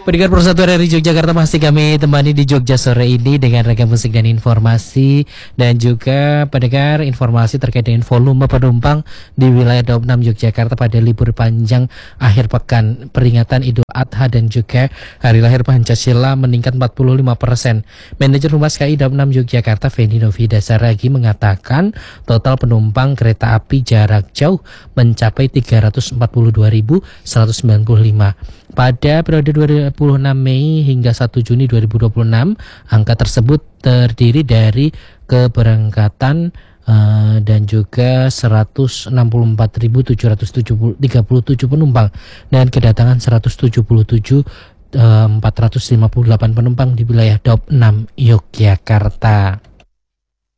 Pendengar Persatuan RRI Yogyakarta, masih kami temani di Jogja sore ini dengan ragam musik dan informasi, dan juga pendengar informasi terkait dengan volume penumpang di wilayah Daup 6 Yogyakarta pada libur panjang akhir pekan peringatan Idul Adha dan juga Hari Lahir Pancasila meningkat 45%. Manajer Humas KAI Daup 6 Yogyakarta Fendi Novida Saragi mengatakan total penumpang kereta api jarak jauh mencapai 342.195. Pada periode 26 Mei hingga 1 Juni 2026, angka tersebut terdiri dari keberangkatan dan juga 164.737 penumpang dan kedatangan 177.458 penumpang di wilayah Daup 6 Yogyakarta.